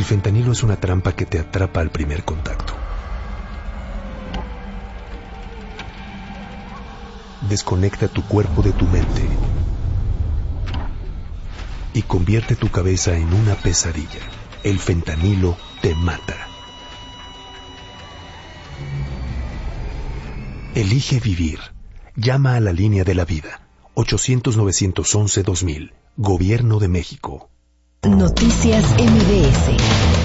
El fentanilo es una trampa que te atrapa al primer contacto. Desconecta tu cuerpo de tu mente y convierte tu cabeza en una pesadilla. El fentanilo te mata. Elige vivir. Llama a la línea de la vida. 800-911-2000. Gobierno de México. Noticias MBS.